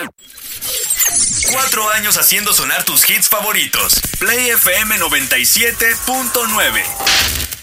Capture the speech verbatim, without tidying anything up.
Cuatro años haciendo sonar tus hits favoritos. Play F M noventa y siete punto nueve.